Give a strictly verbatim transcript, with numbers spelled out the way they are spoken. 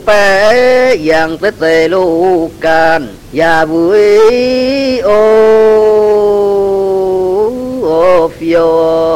bé yang tết tê lu can ya vui ô ô phiêu